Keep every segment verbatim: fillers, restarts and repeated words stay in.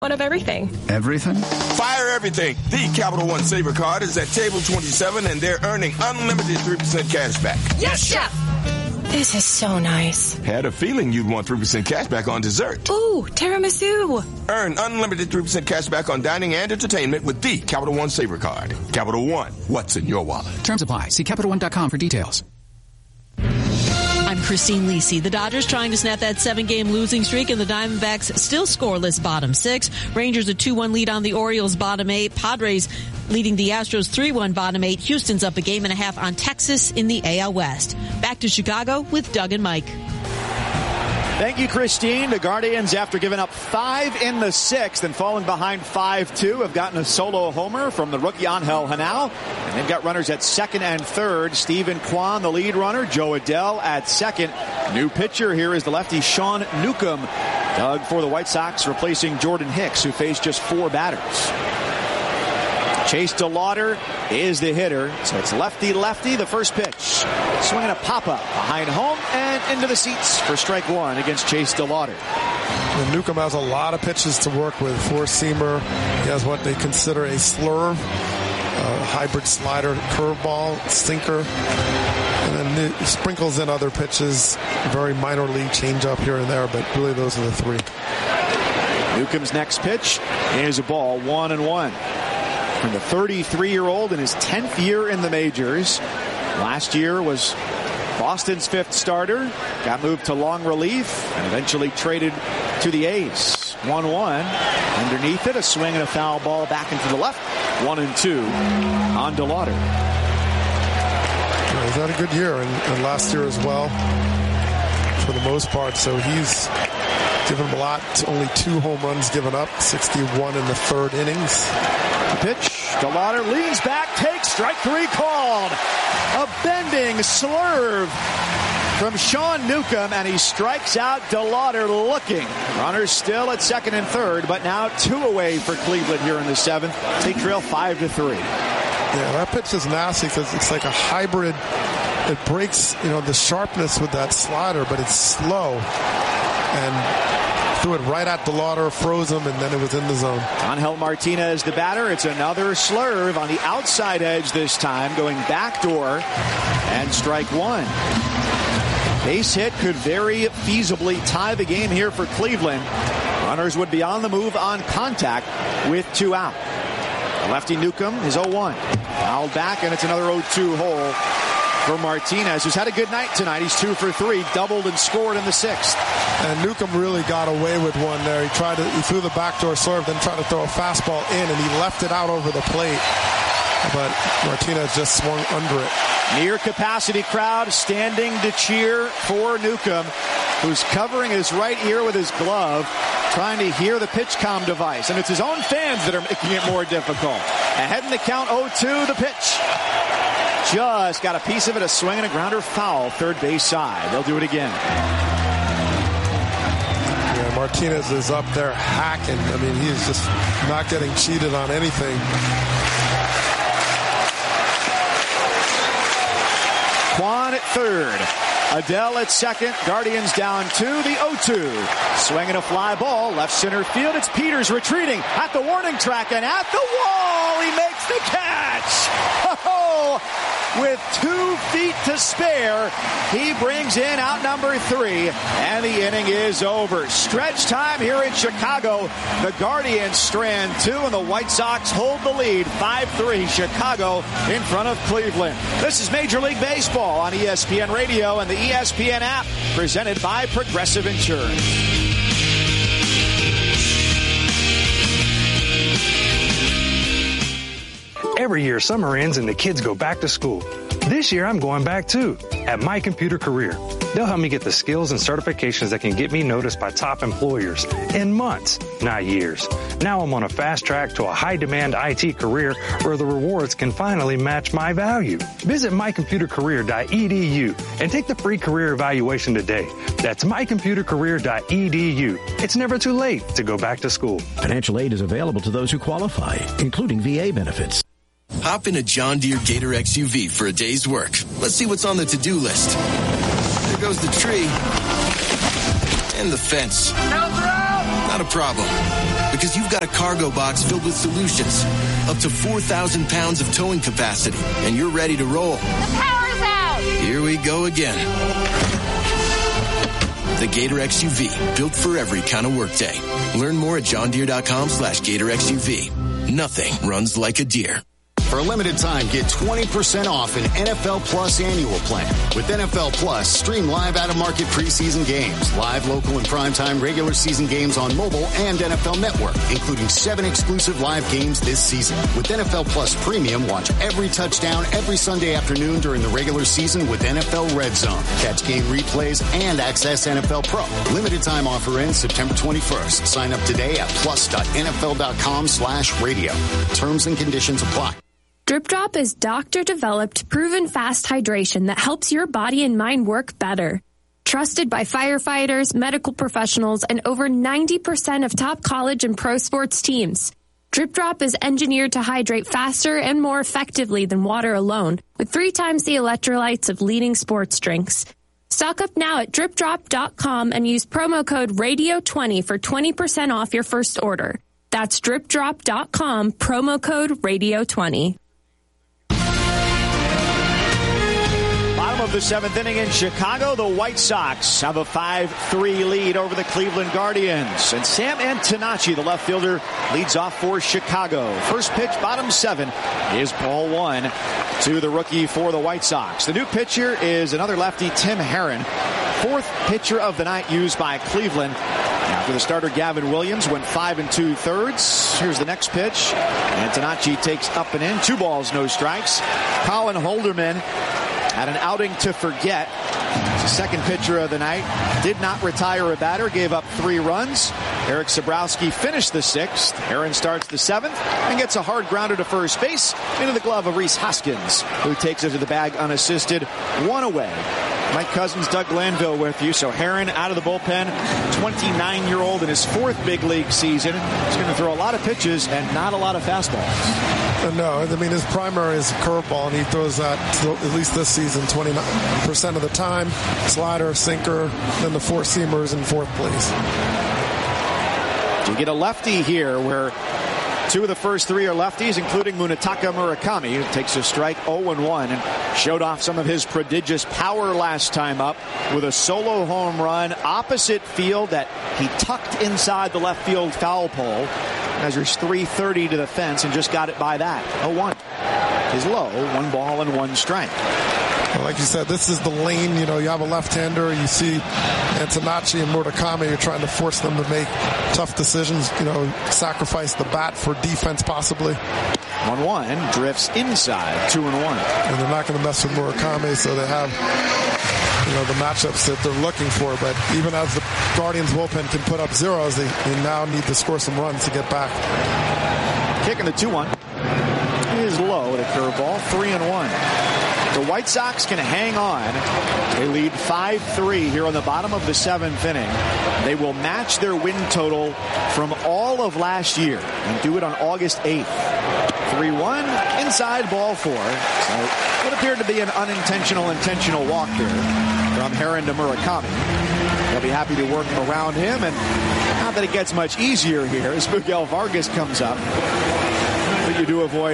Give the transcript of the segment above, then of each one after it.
One of everything. Everything? Fire everything. The Capital One Saver card is at table twenty-seven, and they're earning unlimited three percent cash back. Yes, Chef! This is so nice. Had a feeling you'd want three percent cash back on dessert. Ooh, tiramisu. Earn unlimited three percent cash back on dining and entertainment with the Capital One Saver card. Capital One, what's in your wallet? Terms apply. See Capital One dot com for details. I'm Christine Lisi. The Dodgers trying to snap that seven-game losing streak, and the Diamondbacks still scoreless bottom six. Rangers a two one lead on the Orioles bottom eight. Padres leading the Astros three one bottom eight. Houston's up a game and a half on Texas in the A L West. Back to Chicago with Doug and Mike. Thank you, Christine. The Guardians, after giving up five in the sixth and falling behind five two, have gotten a solo homer from the rookie Angel Hanal. And they've got runners at second and third. Stephen Kwan, the lead runner. Joe Adell at second. New pitcher here is the lefty Sean Newcomb. Doug for the White Sox, replacing Jordan Hicks, who faced just four batters. Chase DeLauder is the hitter. So it's lefty-lefty, the first pitch. Swinging a pop-up behind home and into the seats for strike one against Chase DeLauder. And Newcomb has a lot of pitches to work with. Four-seamer. He has what they consider a slurve, a hybrid slider, curveball, sinker. And then he sprinkles in other pitches, very minor league changeup here and there, but really those are the three. Newcomb's next pitch is a ball, one and one. From the thirty-three-year-old in his tenth year in the majors. Last year was Boston's fifth starter. Got moved to long relief and eventually traded to the A's. one one. Underneath it, a swing and a foul ball back into the left. one and two on DeLauder. Yeah, he's had a good year, and, and last year as well, for the most part. So he's given him a lot. Only two home runs given up. sixty-one in the third innings. The pitch. DeLauder leans back, takes strike three called. A bending slurve from Sean Newcomb, and he strikes out DeLauder looking. Runners still at second and third, but now two away for Cleveland here in the seventh. They trail five to three. Yeah, that pitch is nasty because it's like a hybrid. It breaks, you know, the sharpness with that slider, but it's slow. And threw it right at DeLauder, froze him, and then it was in the zone. Angel Martinez, the batter. It's another slurve on the outside edge this time, going backdoor, and strike one. Base hit could very feasibly tie the game here for Cleveland. Runners would be on the move on contact with two out. Lefty Newcomb is oh one. Fouled back, and it's another oh two hole for Martinez, who's had a good night tonight. He's two for three, doubled and scored in the sixth. And Newcomb really got away with one there. He tried to, he threw the backdoor serve, then tried to throw a fastball in, and he left it out over the plate. But Martinez just swung under it. Near capacity crowd standing to cheer for Newcomb, who's covering his right ear with his glove, trying to hear the pitch comm device. And it's his own fans that are making it more difficult. Ahead in the count, oh two, the pitch. Just got a piece of it, a swing and a grounder foul, third base side. They'll do it again. Yeah, Martinez is up there hacking. I mean, he's just not getting cheated on anything. Kwan at third. Adell at second. Guardians down two. The oh two. Swinging a fly ball. Left center field. It's Peters retreating at the warning track and at the wall. He makes the catch. Oh, with two feet to spare, he brings in out number three, and the inning is over. Stretch time here in Chicago. The Guardians strand two, and the White Sox hold the lead. five three, Chicago in front of Cleveland. This is Major League Baseball on E S P N Radio and the E S P N app, presented by Progressive Insurance. Every year, summer ends and the kids go back to school. This year, I'm going back too, at My Computer Career. They'll help me get the skills and certifications that can get me noticed by top employers in months, not years. Now I'm on a fast track to a high-demand I T career where the rewards can finally match my value. Visit my computer career dot e d u and take the free career evaluation today. That's my computer career dot e d u. It's never too late to go back to school. Financial aid is available to those who qualify, including V A benefits. Hop in a John Deere Gator X U V for a day's work. Let's see what's on the to-do list. There goes the tree. And the fence. Not a problem. Because you've got a cargo box filled with solutions. Up to four thousand pounds of towing capacity. And you're ready to roll. The power's out! Here we go again. The Gator X U V, built for every kind of workday. Learn more at johndeere.com slash Gator XUV. Nothing runs like a deer. For a limited time, get twenty percent off an N F L Plus annual plan. With N F L Plus, stream live out-of-market preseason games, live local and primetime regular season games on mobile and N F L Network, including seven exclusive live games this season. With N F L Plus Premium, watch every touchdown every Sunday afternoon during the regular season with N F L Red Zone. Catch game replays and access N F L Pro. Limited time offer ends September twenty-first. Sign up today at plus.nfl.com slash radio. Terms and conditions apply. Drip Drop is doctor-developed, proven fast hydration that helps your body and mind work better. Trusted by firefighters, medical professionals, and over ninety percent of top college and pro sports teams. Drip Drop is engineered to hydrate faster and more effectively than water alone, with three times the electrolytes of leading sports drinks. Stock up now at drip drop dot com and use promo code radio twenty for twenty percent off your first order. That's drip drop dot com, promo code radio twenty. Bottom of the seventh inning in Chicago, the White Sox have a five three lead over the Cleveland Guardians. And Sam Antonacci, the left fielder, leads off for Chicago. First pitch, bottom seven, is ball one to the rookie for the White Sox. The new pitcher is another lefty, Tim Herrin. Fourth pitcher of the night used by Cleveland. After the starter, Gavin Williams went five and two thirds. Here's the next pitch. Antonacci takes up and in. Two balls, no strikes. Colin Holderman had an outing to forget. The second pitcher of the night did not retire a batter, gave up three runs. Eric Sabrowski finished the sixth. Aaron starts the seventh and gets a hard grounder to first base into the glove of Rhys Hoskins, who takes it to the bag unassisted. One away. Mike Cousins, Doug Glanville with you. So Herrin out of the bullpen, twenty-nine-year-old in his fourth big league season. He's going to throw a lot of pitches and not a lot of fastballs. No, I mean, his primary is curveball, and he throws that, at least this season, twenty-nine percent of the time. Slider, sinker, then the four-seamers in fourth place. You get a lefty here where two of the first three are lefties, including Munetaka Murakami, who takes a strike oh and one and showed off some of his prodigious power last time up with a solo home run opposite field that he tucked inside the left field foul pole. Measures three thirty to the fence and just got it by that. oh one is low. One ball and one strike. Well, like you said, this is the lane. You know, you have a left-hander. You see Antonacci and Murakami. You're trying to force them to make tough decisions. You know, sacrifice the bat for defense possibly. one one drifts inside. two and one. And they're not going to mess with Murakami, so they have, you know, the matchups that they're looking for. But even as the Guardians bullpen can put up zeros, they, they now need to score some runs to get back. Kicking the two one is low. The curveball. three and one. The White Sox can hang on. They lead five three here on the bottom of the seventh inning. They will match their win total from all of last year and do it on August eighth. three one, inside ball four. So what appeared to be an unintentional, intentional walk here from Herrin to Murakami. They'll be happy to work around him, and not that it gets much easier here as Miguel Vargas comes up. But you do avoid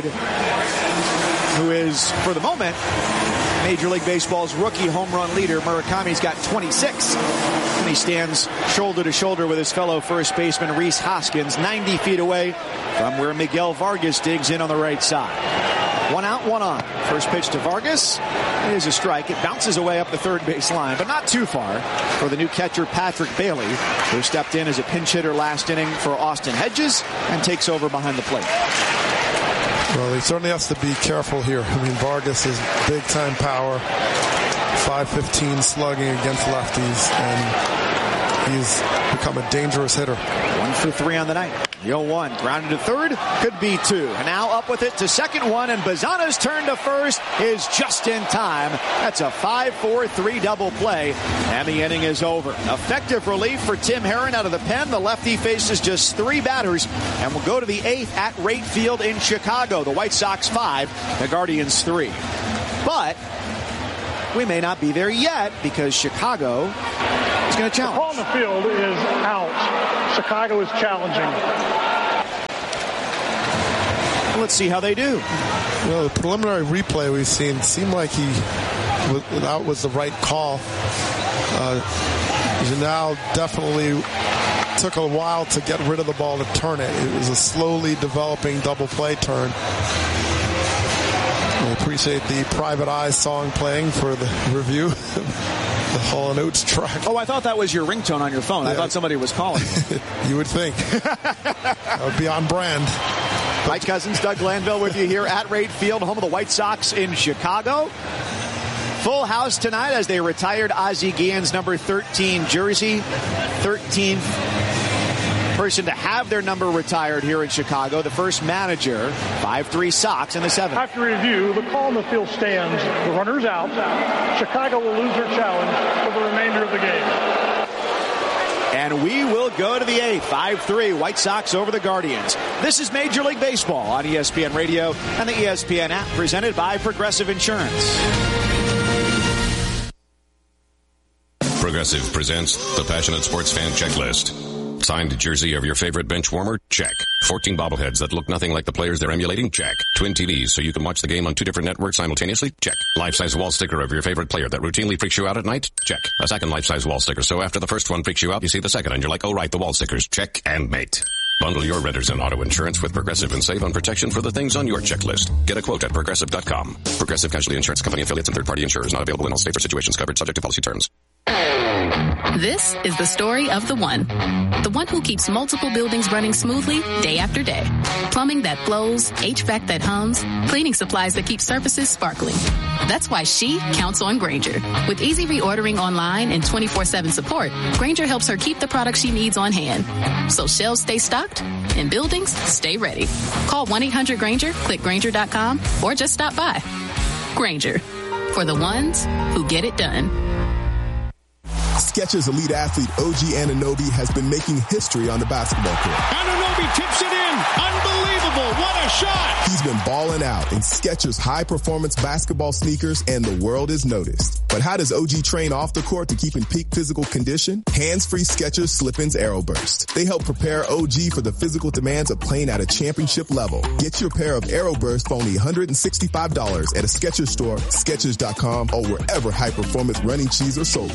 who is, for the moment, Major League Baseball's rookie home run leader. Murakami's got twenty-six. And he stands shoulder to shoulder with his fellow first baseman Rhys Hoskins, ninety feet away from where Miguel Vargas digs in on the right side. One out, one on. First pitch to Vargas. It is a strike. It bounces away up the third base line, but not too far for the new catcher Patrick Bailey, who stepped in as a pinch hitter last inning for Austin Hedges and takes over behind the plate. Well, he certainly has to be careful here. I mean, Vargas is big-time power, five fifteen slugging against lefties, and he's become a dangerous hitter. One for three on the night. The oh one, grounded to third, could be two. And now up with it to second one, and Bazana's turn to first is just in time. That's a five four three double play, and the inning is over. Effective relief for Tim Herrin out of the pen. The lefty faces just three batters, and will go to the eighth at Rate Field in Chicago. The White Sox five, the Guardians three. But we may not be there yet, because Chicago is going to challenge. The ball on the field is out. Chicago is challenging. Let's see how they do. Well, the preliminary replay we've seen seemed like he that was the right call. Uh, Janelle definitely took a while to get rid of the ball to turn it. It was a slowly developing double play turn. I appreciate the Private Eye song playing for the review. The Hall and Oates track. Oh, I thought that was your ringtone on your phone. Yeah. I thought somebody was calling. You would think. That would be on brand. Mike Cousins, Doug Glanville with you here at Wright Field, home of the White Sox in Chicago. Full house tonight as they retired Ozzie Guillen's number thirteen jersey. thirteenth person to have their number retired here in Chicago. The first manager, five three Sox in the seventh. After review, the call on the field stands. The runner's out. Chicago will lose their challenge for the remainder of the game. And we will go to the eighth. five three, White Sox over the Guardians. This is Major League Baseball on E S P N Radio and the E S P N app, presented by Progressive Insurance. Progressive presents the Passionate Sports Fan Checklist. Signed jersey of your favorite bench warmer? Check. fourteen bobbleheads that look nothing like the players they're emulating? Check. Twin T Vs so you can watch the game on two different networks simultaneously? Check. Life-size wall sticker of your favorite player that routinely freaks you out at night? Check. A second life-size wall sticker so after the first one freaks you out, you see the second and you're like, oh right, the wall stickers. Check and mate. Bundle your renters and auto insurance with Progressive and save on protection for the things on your checklist. Get a quote at Progressive dot com. Progressive Casualty Insurance Company affiliates and third-party insurers not available in all states or situations covered subject to policy terms. This is the story of the one. The one who keeps multiple buildings running smoothly day after day. Plumbing that flows, H V A C that hums, cleaning supplies that keep surfaces sparkling. That's why she counts on Grainger. With easy reordering online and twenty-four seven support, Grainger helps her keep the products she needs on hand. So shelves stay stocked and buildings stay ready. Call one eight hundred Grainger, click Grainger dot com, or just stop by. Grainger. For the ones who get it done. Skechers elite athlete O G Anunoby has been making history on the basketball court. Anunoby tips it in. Unbelievable. What a shot. He's been balling out in Skechers high-performance basketball sneakers, and the world is noticed. But how does O G train off the court to keep in peak physical condition? Hands-free Skechers Slip-ins Aeroburst. They help prepare O G for the physical demands of playing at a championship level. Get your pair of Aeroburst for only one hundred sixty-five dollars at a Skechers store, Skechers dot com, or wherever high-performance running shoes are sold.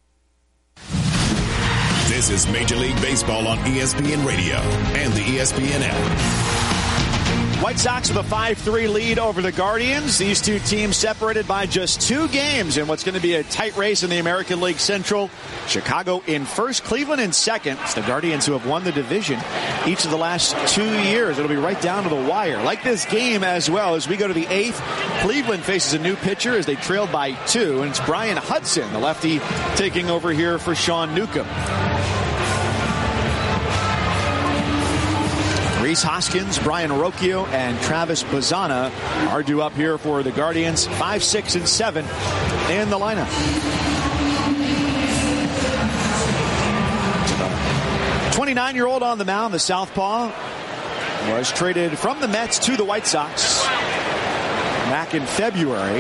This is Major League Baseball on E S P N Radio and the E S P N app. White Sox with a five three lead over the Guardians. These two teams separated by just two games in what's going to be a tight race in the American League Central. Chicago in first, Cleveland in second. It's the Guardians who have won the division each of the last two years. It'll be right down to the wire. Like this game as well, as we go to the eighth, Cleveland faces a new pitcher as they trailed by two, and it's Brian Hudson, the lefty, taking over here for Sean Newcomb. Rhys Hoskins, Brian Rocchio, and Travis Bazzana are due up here for the Guardians. Five, six, and seven in the lineup. twenty-nine-year-old on the mound, the southpaw, was traded from the Mets to the White Sox back in February.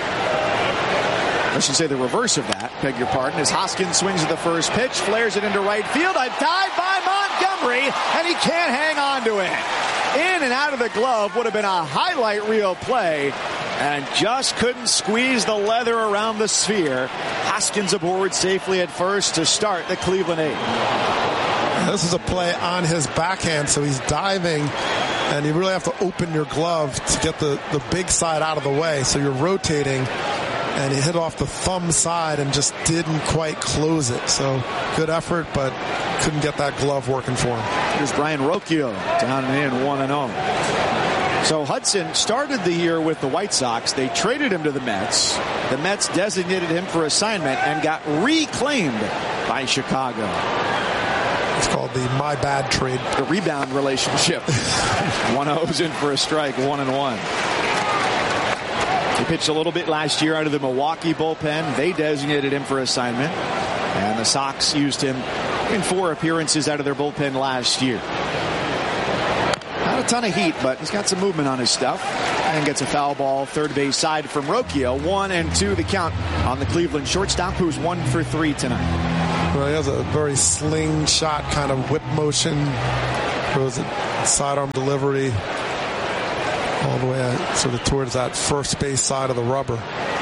I should say the reverse of that, beg your pardon, as Hoskins swings at the first pitch, flares it into right field, a dive by Montgomery, and he can't hang on to it. In and out of the glove would have been a highlight reel play, and just couldn't squeeze the leather around the sphere. Hoskins aboard safely at first to start the Cleveland eighth. This is a play on his backhand, so he's diving, and you really have to open your glove to get the, the big side out of the way, so you're rotating. And he hit off the thumb side and just didn't quite close it. So good effort, but couldn't get that glove working for him. Here's Brian Rocchio down and in, one and oh. So Hudson started the year with the White Sox. They traded him to the Mets. The Mets designated him for assignment and got reclaimed by Chicago. It's called the my bad trade. The rebound relationship. one oh's in for a strike, one and one. He pitched a little bit last year out of the Milwaukee bullpen. They designated him for assignment. And the Sox used him in four appearances out of their bullpen last year. Not a ton of heat, but he's got some movement on his stuff. And gets a foul ball third base side from Rocchio. One and two the count on the Cleveland shortstop, who's one for three tonight. Well, he has a very slingshot kind of whip motion. Throws a sidearm delivery. all the way uh, sort of towards that first base side of the rubber.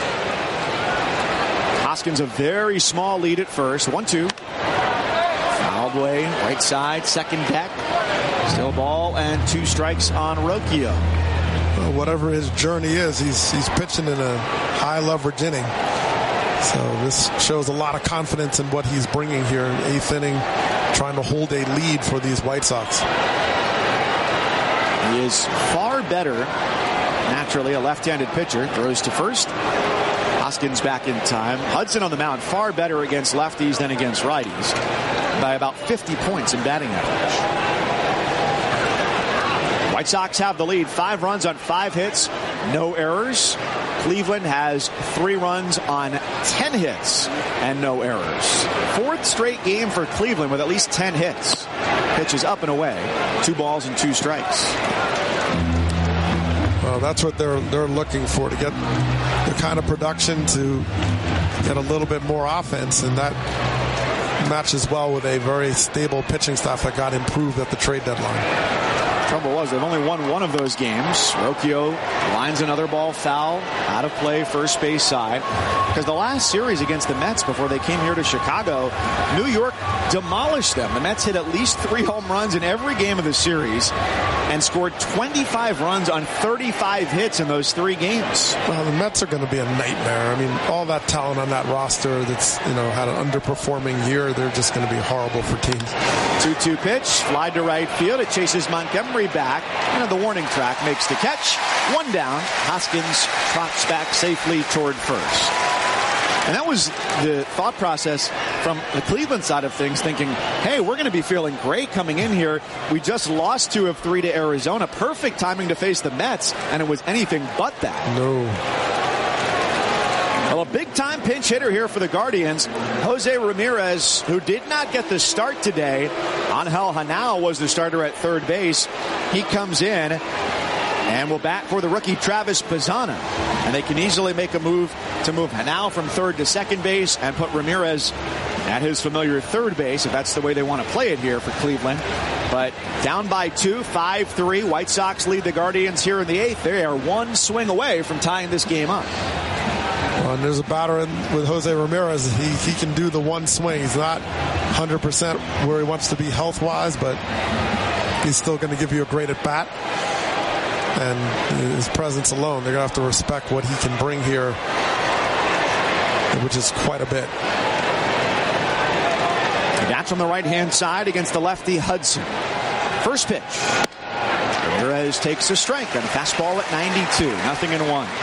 Hoskins a very small lead at first. one two. Fouled away, right side, second deck. Still ball and two strikes on Rocchio. Well, whatever his journey is, he's he's pitching in a high leverage inning. So this shows a lot of confidence in what he's bringing here in eighth inning, trying to hold a lead for these White Sox. He is far better, naturally, a left-handed pitcher. Throws to first. Hoskins back in time. Hudson on the mound, far better against lefties than against righties, by about fifty points in batting average. White Sox have the lead. Five runs on five hits, no errors. Cleveland has three runs on ten hits and no errors. Fourth straight game for Cleveland with at least ten hits. Pitches up and away. Two balls and two strikes. Well, that's what they're they're looking for, to get the kind of production to get a little bit more offense, and that matches well with a very stable pitching staff that got improved at the trade deadline. Trouble was they've only won one of those games. Rocchio lines another ball foul, out of play, first base side. Because the last series against the Mets before they came here to Chicago, New York demolished them. The Mets hit at least three home runs in every game of the series and scored twenty-five runs on thirty-five hits in those three games. Well, the Mets are going to be a nightmare. I mean, all that talent on that roster that's, you know, had an underperforming year, they're just going to be horrible for teams. two two pitch, fly to right field. It chases Montgomery back. And the warning track makes the catch. One down. Hoskins trots back safely toward first. And that was the thought process from the Cleveland side of things, thinking, hey, we're going to be feeling great coming in here. We just lost two of three to Arizona. Perfect timing to face the Mets, and it was anything but that. No. Well, a big-time pinch hitter here for the Guardians. Jose Ramirez, who did not get the start today. Angel Hanao was the starter at third base. He comes in and will bat for the rookie Travis Bazzana. And they can easily make a move to move Hanao from third to second base and put Ramirez at his familiar third base, if that's the way they want to play it here for Cleveland. But down by two, five three. White Sox lead the Guardians here in the eighth. They are one swing away from tying this game up. Well, and there's a batter in, with Jose Ramirez. He, he can do the one swing. He's not one hundred percent where he wants to be health-wise, but he's still going to give you a great at-bat. And his presence alone, they're going to have to respect what he can bring here, which is quite a bit. That's from the right-hand side against the lefty Hudson. First pitch. Ramirez takes a strike on a fastball at ninety-two. Nothing in one.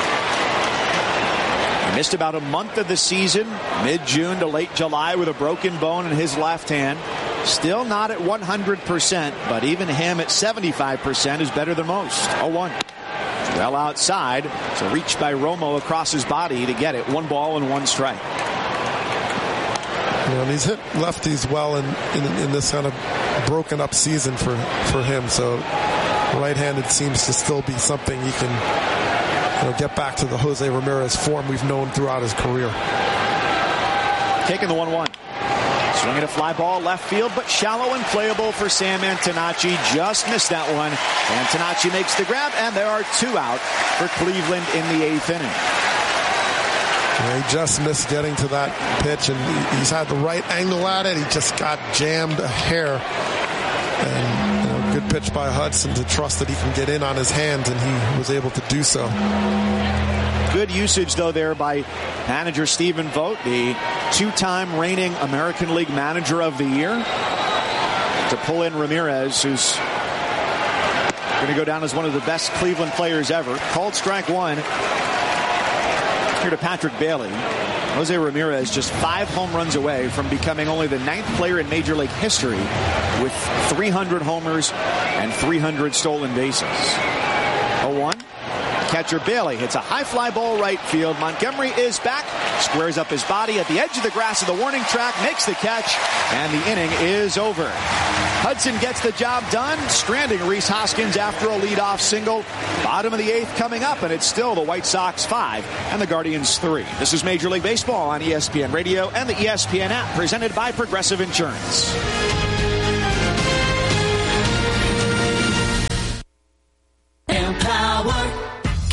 He missed about a month of the season, mid-June to late July, with a broken bone in his left hand. Still not at one hundred percent, but even him at seventy-five percent is better than most. oh one. Well outside. It's a reach by Romo across his body to get it. One ball and one strike. You know, and he's hit lefties well in, in, in this kind of broken up season for, for him. So right-handed seems to still be something he can, you know, get back to the Jose Ramirez form we've known throughout his career. Taking the one one. Swinging a fly ball left field, but shallow and playable for Sam Antonacci. Just missed that one. Antonacci makes the grab, and there are two out for Cleveland in the eighth inning. Yeah, he just missed getting to that pitch, and he's had the right angle at it. He just got jammed a hair. And, you know, good pitch by Hudson to trust that he can get in on his hands, and he was able to do so. Good usage, though, there by manager Stephen Vogt, the two-time reigning American League Manager of the Year, to pull in Ramirez, who's going to go down as one of the best Cleveland players ever. Called strike one here to Patrick Bailey. Jose Ramirez just five home runs away from becoming only the ninth player in Major League history with three hundred homers and three hundred stolen bases. oh one. Catcher Bailey hits a high fly ball right field. Montgomery is back, squares up his body at the edge of the grass of the warning track, makes the catch, and the inning is over. Hudson gets the job done, stranding Rhys Hoskins after a leadoff single. Bottom of the eighth coming up, and it's still the White Sox five and the Guardians three. This is Major League Baseball on E S P N Radio and the E S P N app, presented by Progressive Insurance. Empower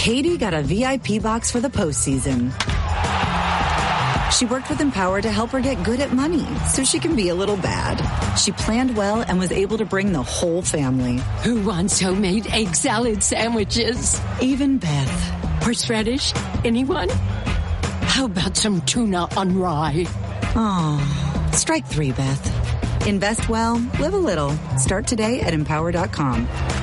Katie got a V I P box for the postseason. She worked with Empower to help her get good at money so she can be a little bad. She planned well and was able to bring the whole family. Who wants homemade egg salad sandwiches? Even Beth. Horseradish? Anyone? How about some tuna on rye? Oh, strike three, Beth. Invest well, live a little. Start today at empower dot com.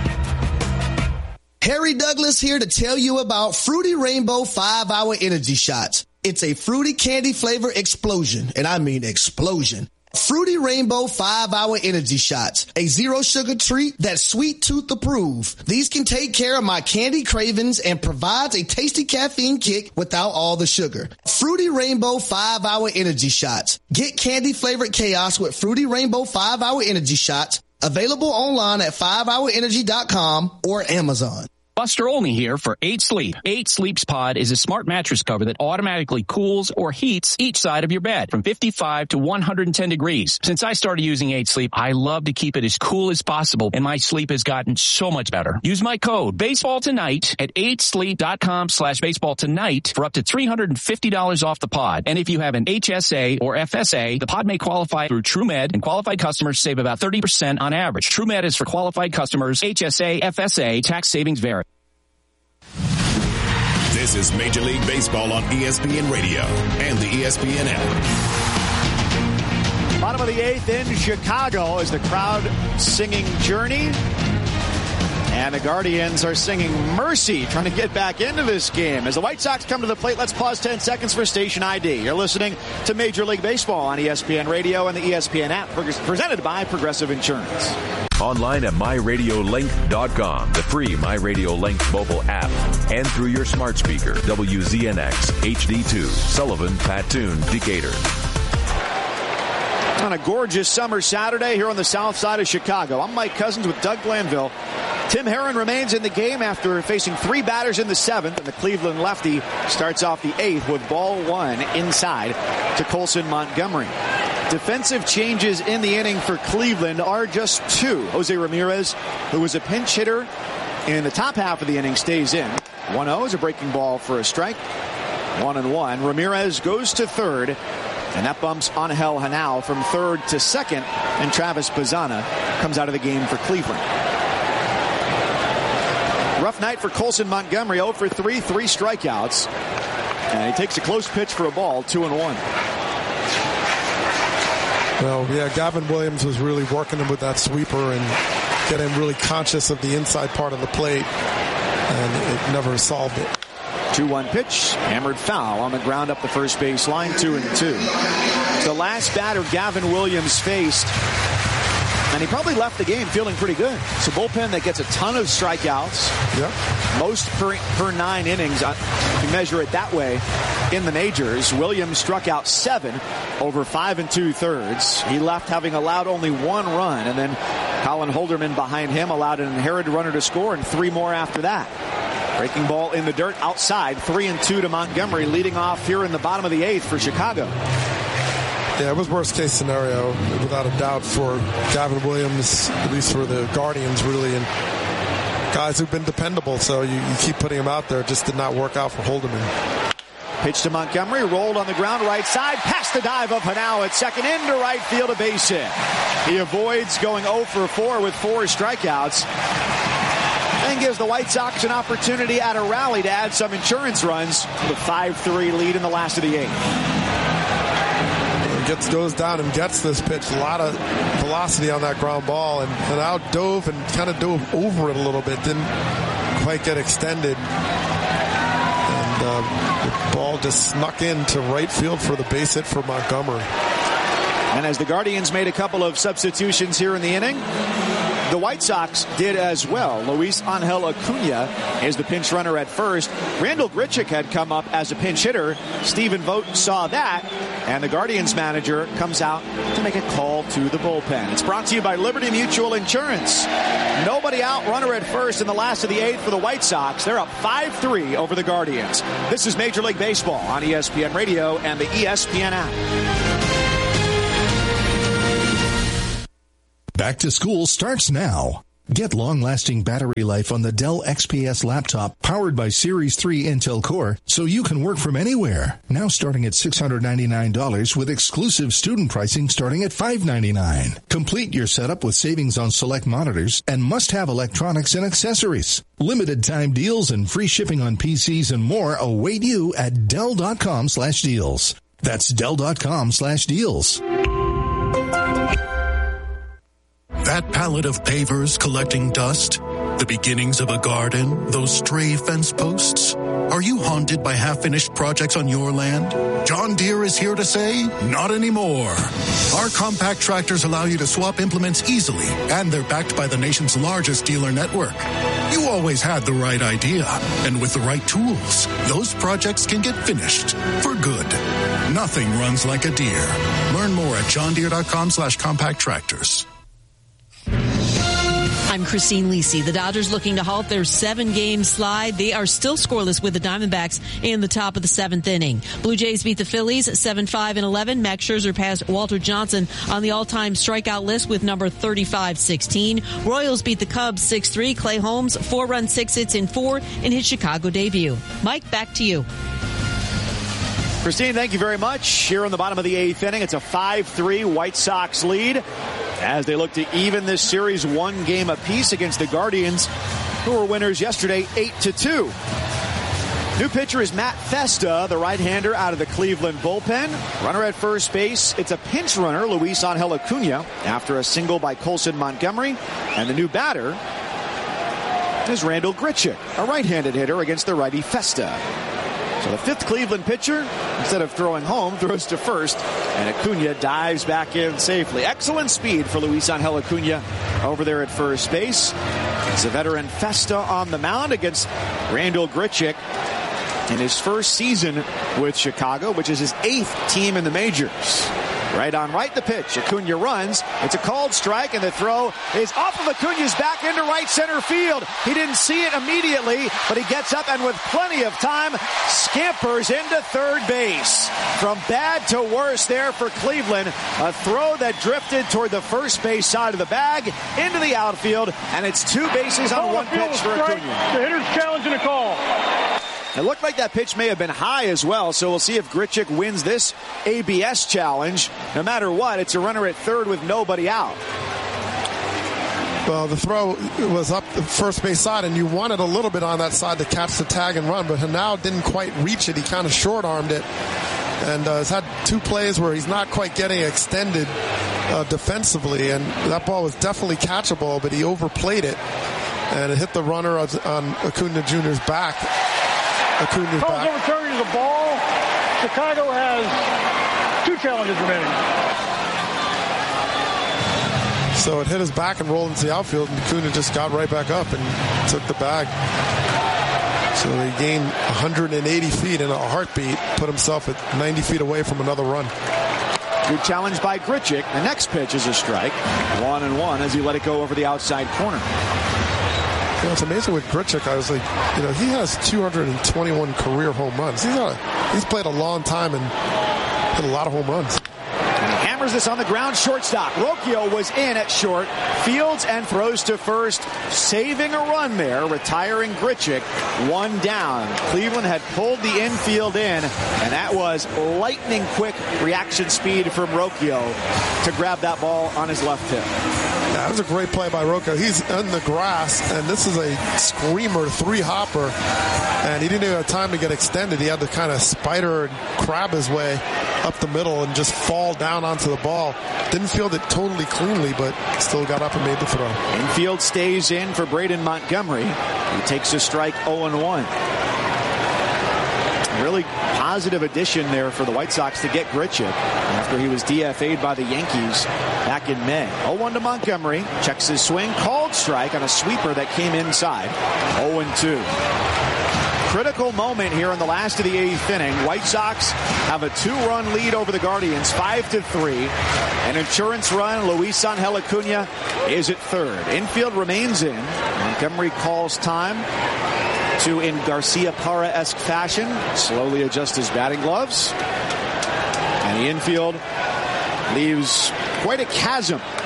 Harry Douglas here to tell you about Fruity Rainbow five hour Energy Shots. It's a fruity candy flavor explosion, and I mean explosion. Fruity Rainbow five hour Energy Shots, a zero sugar treat that's sweet tooth approved. These can take care of my candy cravings and provides a tasty caffeine kick without all the sugar. Fruity Rainbow five hour Energy Shots. Get candy flavored chaos with Fruity Rainbow five hour Energy Shots. Available online at five hour energy dot com or Amazon. Buster Olney here for eight sleep. eight Sleeps Pod is a smart mattress cover that automatically cools or heats each side of your bed from fifty-five to one hundred ten degrees. Since I started using eight sleep, I love to keep it as cool as possible, and my sleep has gotten so much better. Use my code baseball tonight at eight sleep dot com slash baseball tonight for up to three hundred fifty dollars off the pod. And if you have an H S A or F S A, the pod may qualify through TrueMed, and qualified customers save about thirty percent on average. TrueMed is for qualified customers. H S A, F S A, tax savings vary. This is Major League Baseball on E S P N Radio and the E S P N app. Bottom of the eighth in Chicago is the crowd singing Journey. And the Guardians are singing Mercy, trying to get back into this game. As the White Sox come to the plate, let's pause ten seconds for station I D. You're listening to Major League Baseball on E S P N Radio and the E S P N app, presented by Progressive Insurance. Online at my radio link dot com, the free MyRadioLink mobile app, and through your smart speaker, W Z N X H D two, Sullivan, Patoon, Decatur. On a gorgeous summer Saturday here on the south side of Chicago. I'm Mike Cousins with Doug Glanville. Tim Herron remains in the game after facing three batters in the seventh, and the Cleveland lefty starts off the eighth with ball one inside to Colson Montgomery. Defensive changes in the inning for Cleveland are just two. Jose Ramirez, who was a pinch hitter in the top half of the inning, stays in. one oh is a breaking ball for a strike. One and one. Ramirez goes to third, and that bumps Angel Hanao from third to second, and Travis Bazzana comes out of the game for Cleveland. Rough night for Colson Montgomery, oh for three, three strikeouts. And he takes a close pitch for a ball, two and one. Well, yeah, Gavin Williams was really working him with that sweeper and getting really conscious of the inside part of the plate, and it never solved it. two one pitch, hammered foul on the ground up the first base line, two and two. The last batter Gavin Williams faced, and he probably left the game feeling pretty good. It's a bullpen that gets a ton of strikeouts. Yep. Most per, per nine innings, if you measure it that way, in the majors. Williams struck out seven over five and two thirds. He left having allowed only one run, and then Colin Holderman behind him allowed an inherited runner to score, and three more after that. Breaking ball in the dirt outside, three and two to Montgomery, leading off here in the bottom of the eighth for Chicago. Yeah, it was worst case scenario, without a doubt, for Gavin Williams, at least for the Guardians, really, and guys who've been dependable, so you, you keep putting them out there. It just did not work out for Holderman. Pitch to Montgomery, rolled on the ground right side, past the dive of Hanau at second, into right field, a base hit. He avoids going oh for four with four strikeouts, and gives the White Sox an opportunity at a rally to add some insurance runs with a five three lead in the last of the eighth. Gets goes down and gets this pitch. A lot of velocity on that ground ball, and, and out dove and kind of dove over it a little bit. Didn't quite get extended, and uh, the ball just snuck into right field for the base hit for Montgomery. And as the Guardians made a couple of substitutions here in the inning, the White Sox did as well. Luis Angel Acuna is the pinch runner at first. Randall Grichuk had come up as a pinch hitter. Stephen Vogt saw that, and the Guardians manager comes out to make a call to the bullpen. It's brought to you by Liberty Mutual Insurance. Nobody out, runner at first in the last of the eighth for the White Sox. They're up five three over the Guardians. This is Major League Baseball on E S P N Radio and the E S P N app. Back to school starts now. Get long-lasting battery life on the Dell X P S laptop powered by Series three Intel Core so you can work from anywhere. Now starting at six hundred ninety-nine dollars with exclusive student pricing starting at five hundred ninety-nine dollars. Complete your setup with savings on select monitors and must-have electronics and accessories. Limited time deals and free shipping on P Cs and more await you at Dell.com slash deals. That's Dell.com slash deals. That pallet of pavers collecting dust, the beginnings of a garden, those stray fence posts. Are you haunted by half-finished projects on your land? John Deere is here to say, not anymore. Our compact tractors allow you to swap implements easily, and they're backed by the nation's largest dealer network. You always had the right idea, and with the right tools, those projects can get finished for good. Nothing runs like a Deere. Learn more at johndeere.com slash compact tractors. I'm Christine Lisi. The Dodgers looking to halt their seven-game slide. They are still scoreless with the Diamondbacks in the top of the seventh inning. Blue Jays beat the Phillies seven five and eleven. Max Scherzer passed Walter Johnson on the all-time strikeout list with number thirty-five sixteen. Royals beat the Cubs six three. Clay Holmes, four-run, six hits in four in his Chicago debut. Mike, back to you. Christine, thank you very much. Here on the bottom of the eighth inning, it's a five three White Sox lead as they look to even this series one game apiece against the Guardians, who were winners yesterday eight to two. New pitcher is Matt Festa, the right-hander out of the Cleveland bullpen. Runner at first base, it's a pinch runner, Luis Angel Acuna, after a single by Colson Montgomery. And the new batter is Randal Grichuk, a right-handed hitter against the righty Festa. So the fifth Cleveland pitcher, instead of throwing home, throws to first, and Acuna dives back in safely. Excellent speed for Luis Angel Acuna over there at first base. It's a veteran Festa on the mound against Randal Grichuk in his first season with Chicago, which is his eighth team in the majors. Right on right, the pitch. Acuna runs. It's a called strike, and the throw is off of Acuna's back into right center field. He didn't see it immediately, but he gets up and with plenty of time, scampers into third base. From bad to worse there for Cleveland. A throw that drifted toward the first base side of the bag into the outfield, and it's two bases on one pitch for Acuna. The hitter's challenging a call. It looked like that pitch may have been high as well, so we'll see if Grichuk wins this A B S challenge. No matter what, it's a runner at third with nobody out. Well, the throw was up the first base side, and you wanted a little bit on that side to catch the tag and run, but Hanau didn't quite reach it. He kind of short-armed it, and uh, has had two plays where he's not quite getting extended uh, defensively, and that ball was definitely catchable, but he overplayed it, and it hit the runner on Acuna Junior's back. Acuna's Calls back. overturning the ball. Chicago has two challenges remaining. So it hit his back and rolled into the outfield, and Acuna just got right back up and took the bag. So he gained one hundred eighty feet in a heartbeat, put himself at ninety feet away from another run. Good challenge by Grichuk. The next pitch is a strike. One and one as he let it go over the outside corner. You know, it's amazing with Grichuk. I was like, you know, he has two hundred twenty-one career home runs. He's a, he's played a long time and hit a lot of home runs. And he hammers this on the ground. Shortstop Rocchio was in at short. Fields and throws to first, saving a run there, retiring Grichuk. One down. Cleveland had pulled the infield in, and that was lightning quick reaction speed from Rocchio to grab that ball on his left hip. That was a great play by Rocchio. He's in the grass, and this is a screamer three-hopper, and he didn't even have time to get extended. He had to kind of spider and crab his way up the middle and just fall down onto the ball. Didn't field it totally cleanly, but still got up and made the throw. Infield stays in for Braden Montgomery. He takes a strike oh and one. Really positive addition there for the White Sox to get Grichuk after he was D F A'd by the Yankees back in May. oh one to Montgomery. Checks his swing. Called strike on a sweeper that came inside. oh and two. Critical moment here in the last of the eighth inning. White Sox have a two-run lead over the Guardians, five to three. An insurance run. Luis Angel Acuna is at third. Infield remains in. Montgomery calls time to, in Garcia Parra-esque fashion, slowly adjust his batting gloves. And the infield leaves quite a chasm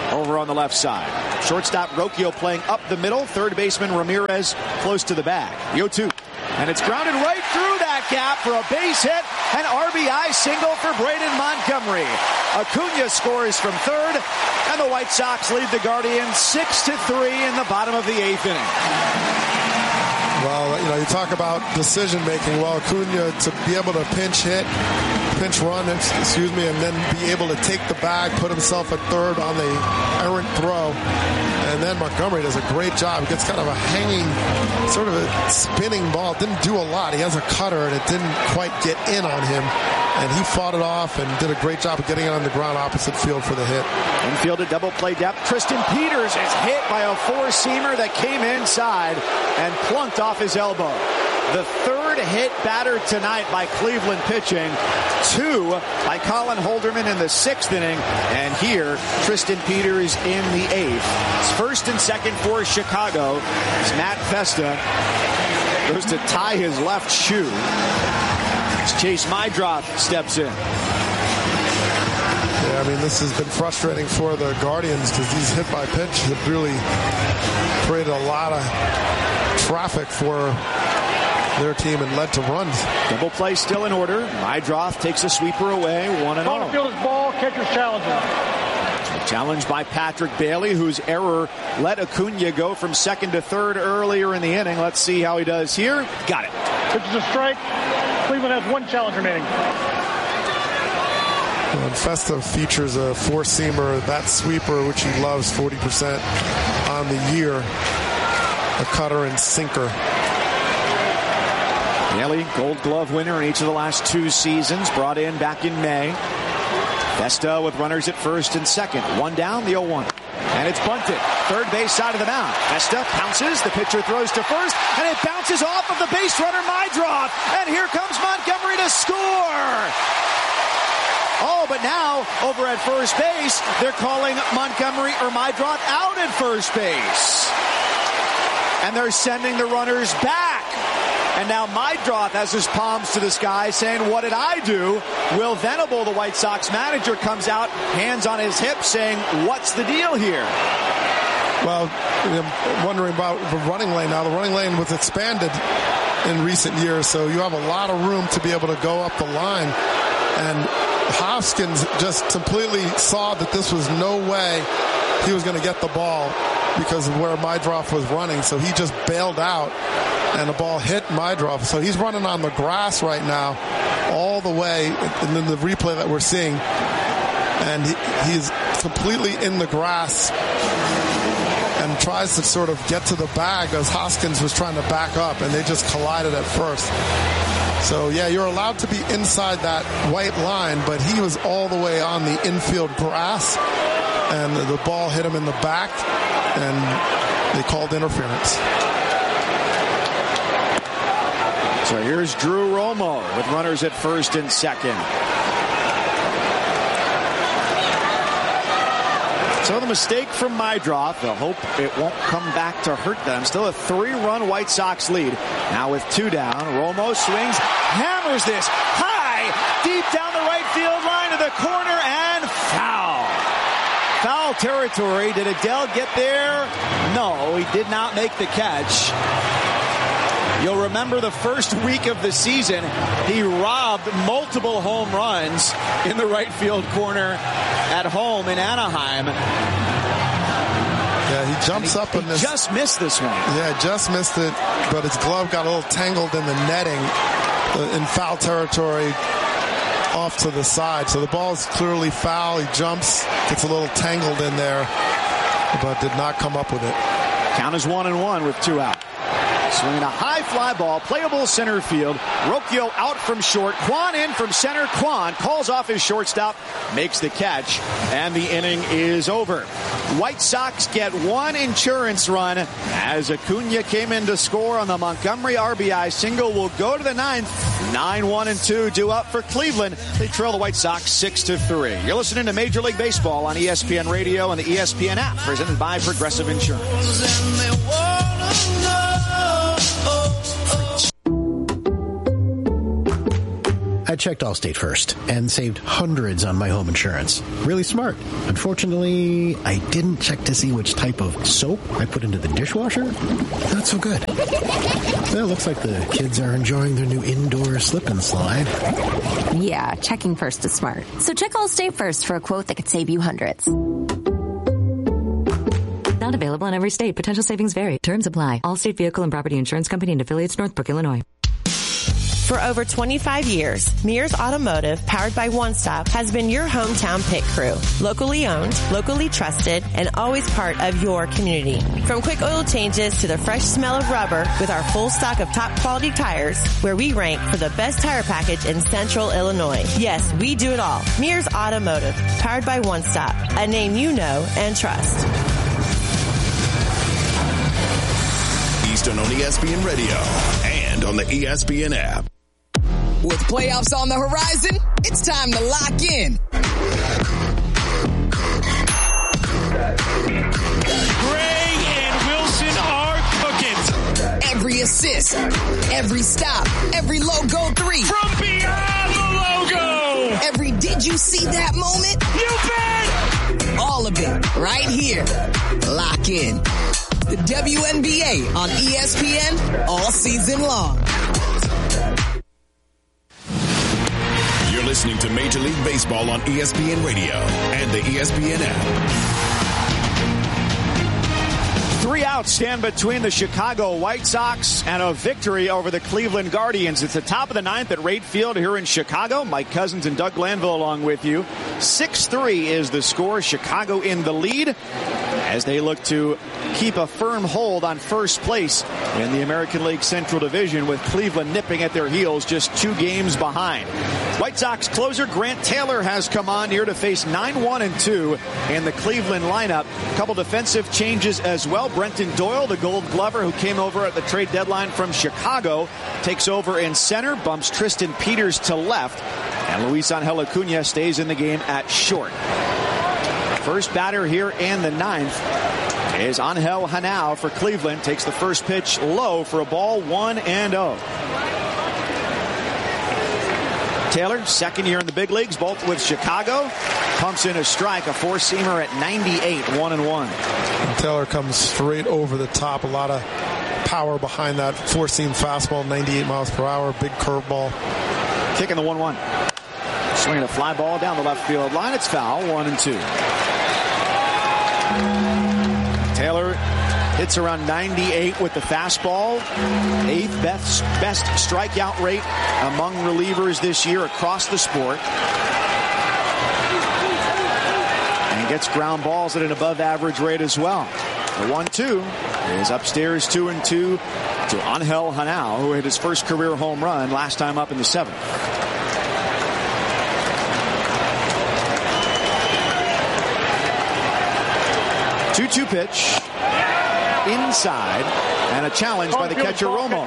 over on the left side. Shortstop Rocchio playing up the middle. Third baseman Ramirez close to the bag. The oh two. And it's grounded right through that gap for a base hit. An R B I single for Braden Montgomery. Acuna scores from third, and the White Sox lead the Guardians six to three in the bottom of the eighth inning. Well, you know, you talk about decision making. Well, Acuna to be able to pinch hit, pinch run, excuse me, and then be able to take the bag, put himself at third on the errant throw. And then Montgomery does a great job. He gets kind of a hanging, sort of a spinning ball. Didn't do a lot. He has a cutter, and it didn't quite get in on him. And he fought it off and did a great job of getting it on the ground opposite field for the hit. Infield at double play depth. Tristan Peters is hit by a four-seamer that came inside and plunked off his elbow. The third hit batter tonight by Cleveland pitching. Two by Colin Holderman in the sixth inning. And here, Tristan Peters in the eighth. It's first and second for Chicago. As Matt Festa goes to tie his left shoe. As Chase Mydroth steps in. Yeah, I mean, this has been frustrating for the Guardians because these hit by pitch have really created a lot of traffic for their team and led to runs. Double play still in order. Mydroth takes a sweeper away, one and Ball oh. field is ball, catcher's challenging. Challenged by Patrick Bailey, whose error let Acuna go from second to third earlier in the inning. Let's see how he does here. Got it. Pitch is a strike. Cleveland has one challenge remaining. And Festa features a four-seamer, that sweeper, which he loves, forty percent on the year. A cutter and sinker. Bailey, Gold Glove winner in each of the last two seasons, brought in back in May. Festa with runners at first and second. One down, the oh one. And it's bunted. Third base side of the mound. Festa pounces. The pitcher throws to first. And it bounces off of the base runner, Mydroth. And here comes Montgomery to score. Oh, but now, over at first base, they're calling Montgomery or Mydroth out at first base. And they're sending the runners back. And now Mydroth has his palms to the sky saying, what did I do? Will Venable, the White Sox manager, comes out, hands on his hip, saying, what's the deal here? Well, I'm wondering about the running lane now. The running lane was expanded in recent years, so you have a lot of room to be able to go up the line. And Hoskins just completely saw that this was no way he was going to get the ball because of where Mydroth was running, so he just bailed out. And the ball hit Mydroth. So he's running on the grass right now all the way. And then the replay that we're seeing. And he, he's completely in the grass and tries to sort of get to the bag as Hoskins was trying to back up. And they just collided at first. So, yeah, you're allowed to be inside that white line. But he was all the way on the infield grass. And the ball hit him in the back. And they called interference. So here's Drew Romo with runners at first and second. So the mistake from Mydroth. They'll hope it won't come back to hurt them. Still a three-run White Sox lead. Now with two down, Romo swings, hammers this high, deep down the right field line to the corner, and foul. Foul territory. Did Adele get there? No, he did not make the catch. You'll remember the first week of the season, he robbed multiple home runs in the right field corner at home in Anaheim. Yeah, he jumps he, up in he this. just missed this one. Yeah, just missed it, but his glove got a little tangled in the netting in foul territory off to the side. So the ball is clearly foul. He jumps, gets a little tangled in there, but did not come up with it. Count is one and one with two out. Swinging a high fly ball, playable center field. Rocchio out from short. Kwan in from center. Kwan calls off his shortstop, makes the catch, and the inning is over. White Sox get one insurance run as Acuna came in to score on the Montgomery R B I single. Will go to the ninth. nine one and two due up for Cleveland. They trail the White Sox six to three. You're listening to Major League Baseball on E S P N Radio and the E S P N app, presented by Progressive Insurance. At checked Allstate first and saved hundreds on my home insurance. Really smart. Unfortunately, I didn't check to see which type of soap I put into the dishwasher. Not so good. Well, looks like the kids are enjoying their new indoor slip and slide. Yeah, checking first is smart. So check Allstate first for a quote that could save you hundreds. Not available in every state. Potential savings vary. Terms apply. Allstate Vehicle and Property Insurance Company and affiliates, Northbrook, Illinois. For over twenty-five years, Mears Automotive, powered by One Stop, has been your hometown pit crew. Locally owned, locally trusted, and always part of your community. From quick oil changes to the fresh smell of rubber with our full stock of top quality tires, where we rank for the best tire package in central Illinois. Yes, we do it all. Mears Automotive, powered by One Stop, a name you know and trust. Eastern on E S P N Radio and on the E S P N app. With playoffs on the horizon, it's time to lock in. Gray and Wilson are cooking. Every assist, every stop, every logo three. From beyond the logo. Every did you see that moment? You bet. All of it right here. Lock in. The W N B A on E S P N all season long. You're listening to Major League Baseball on E S P N Radio and the E S P N app. Three outs stand between the Chicago White Sox and a victory over the Cleveland Guardians. It's the top of the ninth at Rate Field here in Chicago. Mike Cousins and Doug Glanville along with you. six three is the score. Chicago in the lead as they look to keep a firm hold on first place in the American League Central Division, with Cleveland nipping at their heels just two games behind. White Sox closer Grant Taylor has come on here to face nine one and two in the Cleveland lineup. A couple defensive changes as well. Brenton Doyle, the Gold Glover who came over at the trade deadline from Chicago, takes over in center, bumps Tristan Peters to left, and Luis Angel Acuna stays in the game at short. First batter here in the ninth is Angel Hanau for Cleveland. Takes the first pitch low for a ball, one and oh. Taylor, second year in the big leagues, both with Chicago, pumps in a strike, a four-seamer at ninety-eight, one and one. And Taylor comes straight over the top. A lot of power behind that four-seam fastball, ninety-eight miles per hour, big curveball. Kicking the one one. Swinging a fly ball down the left field line. It's foul, one and two. Taylor hits around ninety-eight with the fastball. Eighth best, best strikeout rate among relievers this year across the sport. And gets ground balls at an above average rate as well. The one two is upstairs, two and two to Angel Hanau, who hit his first career home run last time up in the seventh. two two pitch. Inside, and a challenge by the catcher Romo.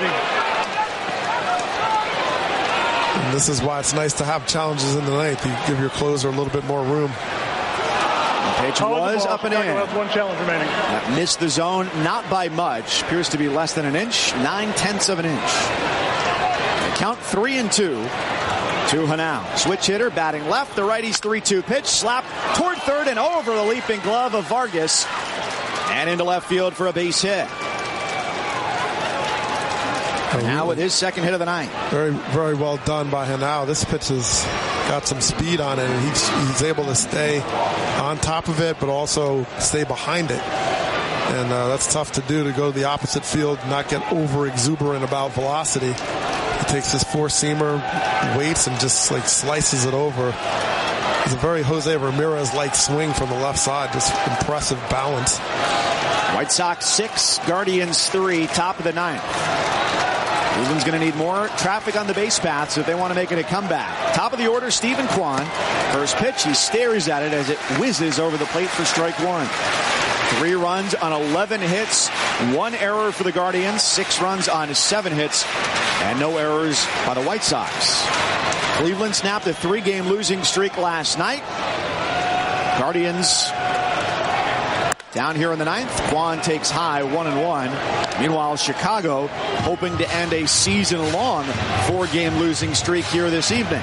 And this is why it's nice to have challenges in the ninth. You give your closer a little bit more room. The pitch was up and in. One challenge remaining. That missed the zone, not by much. Appears to be less than an inch, nine tenths of an inch. They count three and two to Hanau. Switch hitter batting left. The righty's three two pitch slapped toward third and over the leaping glove of Vargas. And into left field for a base hit. Now with his second hit of the night. Very, very well done by Hanau. This pitch has got some speed on it, and he's, he's able to stay on top of it, but also stay behind it. And uh, that's tough to do, to go to the opposite field, not get over exuberant about velocity. He takes his four-seamer, waits, and just like slices it over. It's a very Jose Ramirez-like swing from the left side. Just impressive balance. White Sox six, Guardians three, top of the ninth. Cleveland's going to need more traffic on the base paths if they want to make it a comeback. Top of the order, Stephen Kwan. First pitch, he stares at it as it whizzes over the plate for strike one. Three runs on eleven hits, one error for the Guardians, six runs on seven hits, and no errors by the White Sox. Cleveland snapped a three-game losing streak last night. Guardians Down here in the ninth, Kwon takes high, one and one. Meanwhile, Chicago hoping to end a season-long four-game losing streak here this evening.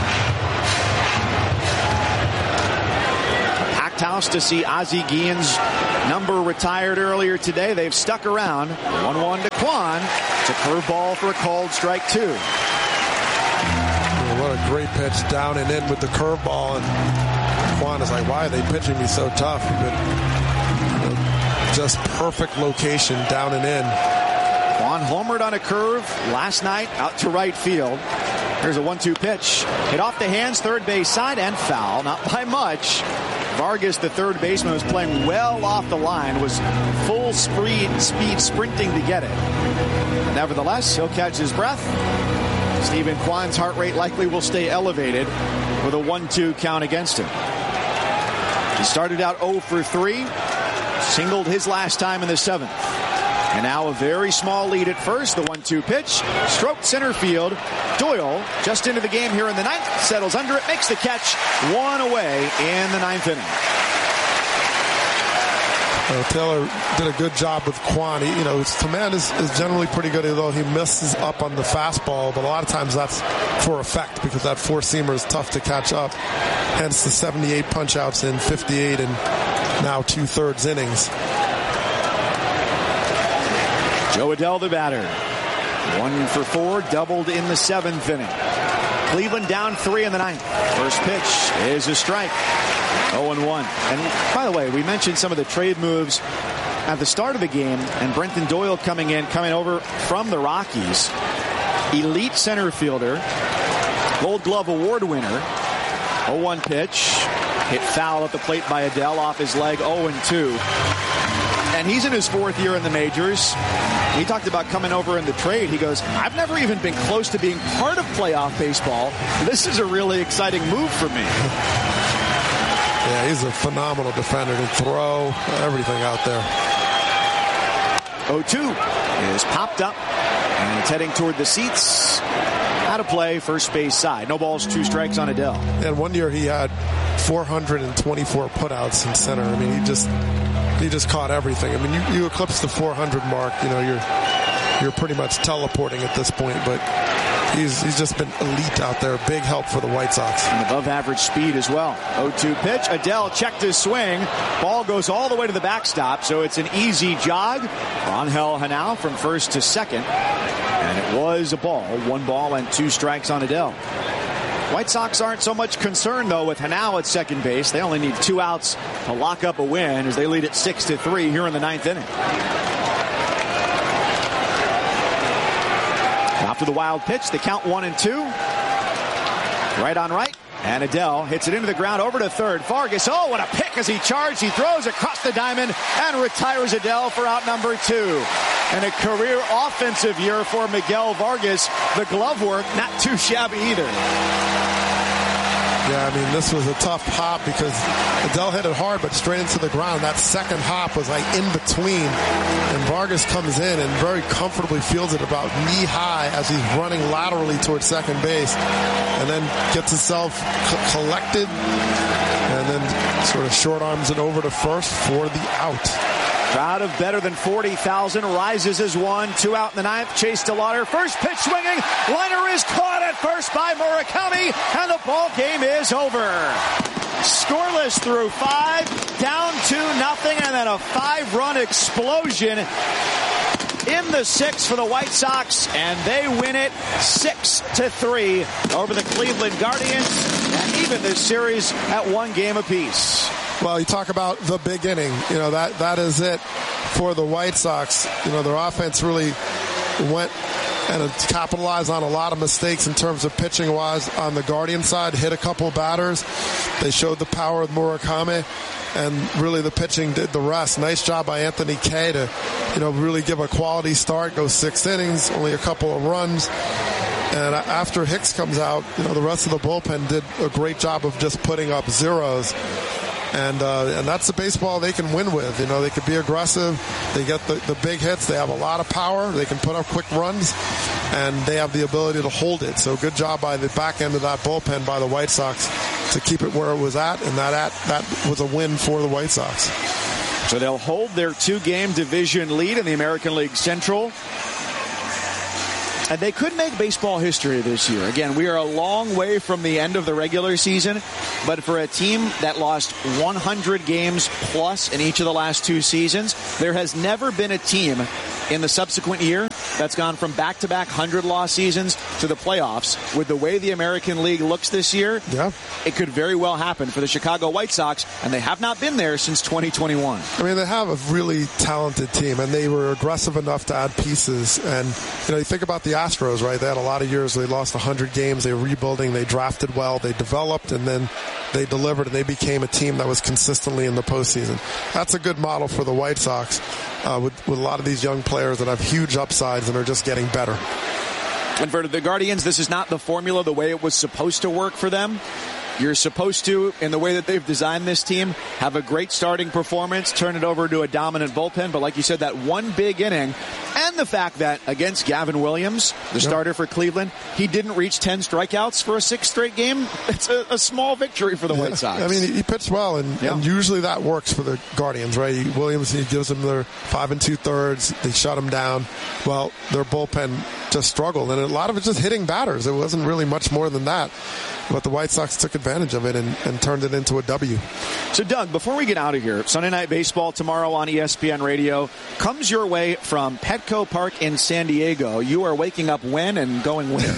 Packed house to see Ozzie Guillen's number retired earlier today. They've stuck around. one one to Kwon. It's a curveball for a called strike two. What a great pitch down and in with the curveball. And Kwon is like, why are they pitching me so tough? But, just perfect location down and in. Kwon homered on a curve last night out to right field. Here's a one two pitch. Hit off the hands, third base side, and foul. Not by much. Vargas, the third baseman, was playing well off the line, was full speed, speed sprinting to get it. Nevertheless, he'll catch his breath. Stephen Kwon's heart rate likely will stay elevated with a one two count against him. He started out oh for three. Singled his last time in the seventh. And now a very small lead at first. The one two pitch. Stroked center field. Doyle just into the game here in the ninth. Settles under it. Makes the catch. One away in the ninth inning. Uh, Taylor did a good job with Kwon. He, you know, his command is, is generally pretty good, although he misses up on the fastball. But a lot of times that's for effect because that four-seamer is tough to catch up. Hence the seventy-eight punch-outs in fifty-eight and now two-thirds innings. Joe Adell, the batter. One for four, doubled in the seventh inning. Cleveland down three in the ninth. First pitch is a strike. oh and one. And by the way, we mentioned some of the trade moves at the start of the game, and Brenton Doyle coming in, coming over from the Rockies. Elite center fielder, Gold Glove Award winner. oh one pitch. Hit foul at the plate by Adell off his leg, oh and two. And he's in his fourth year in the majors. He talked about coming over in the trade. He goes, I've never even been close to being part of playoff baseball. This is a really exciting move for me. Yeah, he's a phenomenal defender to throw, everything out there. oh two is popped up, and it's heading toward the seats. Out of play, first base side. No balls, two strikes on Adell. And one year he had four hundred twenty-four putouts in center. I mean, he just he just caught everything. I mean, you, you eclipse the four hundred mark, you know, you're you're pretty much teleporting at this point. But he's he's just been elite out there. Big help for the White Sox. And above average speed as well. oh two pitch. Adell checked his swing. Ball goes all the way to the backstop, so it's an easy jog. Angel Hanao from first to second. And it was a ball. One ball and two strikes on Adell. White Sox aren't so much concerned, though, with Hanao at second base. They only need two outs to lock up a win as they lead at six to three here in the ninth inning. After the wild pitch, the count one and two. Right on right. And Adell hits it into the ground over to third. Vargas, oh, what a pick as he charged. He throws across the diamond and retires Adell for out number two. And a career offensive year for Miguel Vargas. The glove work, not too shabby either. Yeah, I mean, this was a tough hop because Adell hit it hard, but straight into the ground. That second hop was like in between. And Vargas comes in and very comfortably fields it about knee high as he's running laterally towards second base. And then gets himself c- collected and then sort of short arms it over to first for the out. Crowd of better than forty thousand rises as one. Two out in the ninth. Chase DeLauder. First pitch swinging. Liner is caught at first by Murakami. And the ball game is over. Scoreless through five. Down two nothing. And then a five-run explosion in the sixth for the White Sox. And they win it six to three over the Cleveland Guardians. And even this series at one game apiece. Well, you talk about the big inning. You know, that, that is it for the White Sox. You know, their offense really went and capitalized on a lot of mistakes in terms of pitching-wise on the Guardian side. Hit a couple of batters. They showed the power with Murakami, and really the pitching did the rest. Nice job by Anthony Kay to, you know, really give a quality start, go six innings, only a couple of runs. And after Hicks comes out, you know, the rest of the bullpen did a great job of just putting up zeros. And uh, and that's the baseball they can win with. You know, they can be aggressive. They get the, the big hits. They have a lot of power. They can put up quick runs. And they have the ability to hold it. So good job by the back end of that bullpen by the White Sox to keep it where it was at. And that at, that was a win for the White Sox. So they'll hold their two-game division lead in the American League Central. And they could make baseball history this year. Again, we are a long way from the end of the regular season, but for a team that lost one hundred games plus in each of the last two seasons, there has never been a team in the subsequent year that's gone from back-to-back one hundred-loss seasons to the playoffs. With the way the American League looks this year, yeah. it could very well happen for the Chicago White Sox, and they have not been there since twenty twenty-one. I mean, they have a really talented team, and they were aggressive enough to add pieces. And, you know, you think about the Astros, right? They had a lot of years. They lost one hundred games. They were rebuilding. They drafted well. They developed, and then they delivered, and they became a team that was consistently in the postseason. That's a good model for the White Sox uh, with, with a lot of these young players that have huge upsides and are just getting better. And for the Guardians, this is not the formula the way it was supposed to work for them. You're supposed to, in the way that they've designed this team, have a great starting performance, turn it over to a dominant bullpen. But like you said, that one big inning, and the fact that against Gavin Williams, the yep. starter for Cleveland, he didn't reach ten strikeouts for a sixth straight game. It's a, a small victory for the yeah. White Sox. I mean, he pitched well, and, yeah. and usually that works for the Guardians, right? He, Williams, he gives them their five and two thirds. They shut him down. Well, their bullpen just struggled, and a lot of it just hitting batters. It wasn't really much more than that. But the White Sox took advantage of it and, and turned it into a W. So, Doug, before we get out of here, Sunday Night Baseball tomorrow on E S P N Radio comes your way from Petco Park in San Diego. You are waking up when and going where?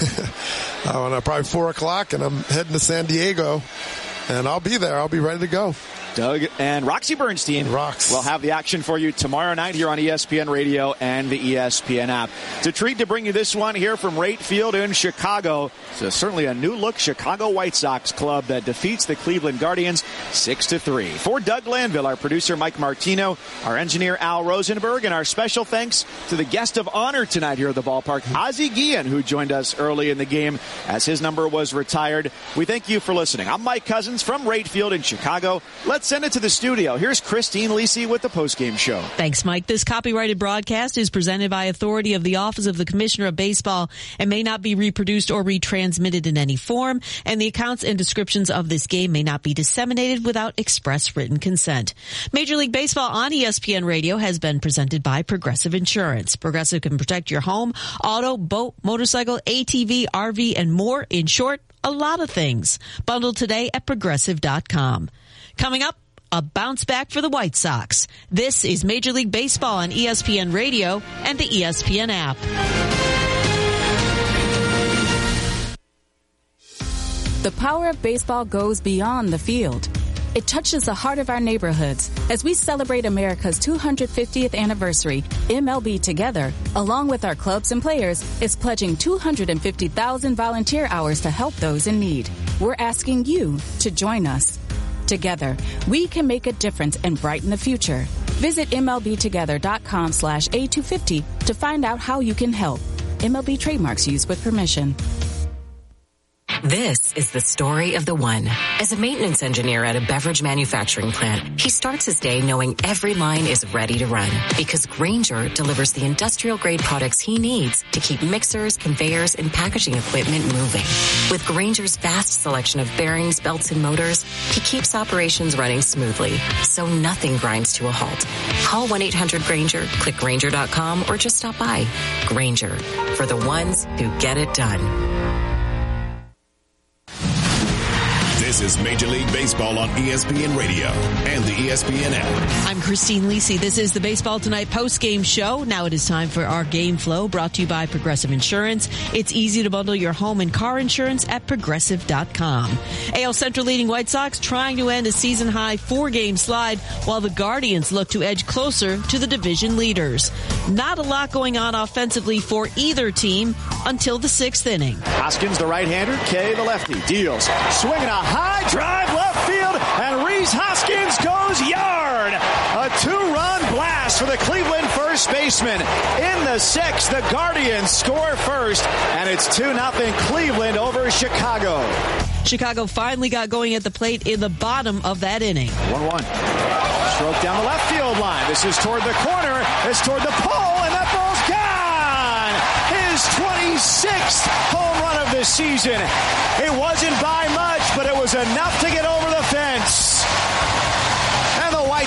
uh, probably four o'clock, and I'm heading to San Diego, and I'll be there. I'll be ready to go. Doug and Roxy Bernstein Rox. will have the action for you tomorrow night here on E S P N Radio and the E S P N app. It's a treat to bring you this one here from Rate Field in Chicago. It's certainly a new-look Chicago White Sox club that defeats the Cleveland Guardians six to three. For Doug Glanville, our producer Mike Martino, our engineer Al Rosenberg, and our special thanks to the guest of honor tonight here at the ballpark, Ozzie Guillen, who joined us early in the game as his number was retired. We thank you for listening. I'm Mike Cousins from Rate Field in Chicago. Let's send it to the studio. Here's Christine Lisi with the postgame show. Thanks, Mike. This copyrighted broadcast is presented by authority of the Office of the Commissioner of Baseball and may not be reproduced or retransmitted in any form, and the accounts and descriptions of this game may not be disseminated without express written consent. Major League Baseball on E S P N Radio has been presented by Progressive Insurance. Progressive can protect your home, auto, boat, motorcycle, A T V, R V, and more. In short, a lot of things. Bundled today at progressive dot com. Coming up, a bounce back for the White Sox. This is Major League Baseball on E S P N Radio and the E S P N app. The power of baseball goes beyond the field. It touches the heart of our neighborhoods. As we celebrate America's two hundred fiftieth anniversary, M L B Together, along with our clubs and players, is pledging two hundred fifty thousand volunteer hours to help those in need. We're asking you to join us. Together, we can make a difference and brighten the future. Visit M L B together dot com slash A two fifty to find out how you can help. M L B trademarks used with permission. This is the story of the one. As a maintenance engineer at a beverage manufacturing plant, he starts his day knowing every line is ready to run because Grainger delivers the industrial-grade products he needs to keep mixers, conveyors, and packaging equipment moving. With Grainger's vast selection of bearings, belts, and motors, he keeps operations running smoothly, so nothing grinds to a halt. Call one eight hundred Grainger, click Grainger dot com, or just stop by. Grainger, for the ones who get it done. This is Major League Baseball on E S P N Radio and the E S P N app. I'm Christine Lisi. This is the Baseball Tonight post-game show. Now it is time for our Game Flow, brought to you by Progressive Insurance. It's easy to bundle your home and car insurance at progressive dot com. A L Central leading White Sox trying to end a season-high four-game slide while the Guardians look to edge closer to the division leaders. Not a lot going on offensively for either team until the sixth inning. Hoskins, the right-hander, Kay, the lefty, deals. Swinging a high drive left field, and Rhys Hoskins goes yard. A two-run blast for the Cleveland first baseman. In the sixth, the Guardians score first, and it's two nothing Cleveland over Chicago. Chicago finally got going at the plate in the bottom of that inning. one one. Stroke down the left field line. This is toward the corner. It's toward the pole, and that ball's gone. His twenty-sixth home run of the season. It wasn't by much, but it was enough to get over the fence. And the White Sox are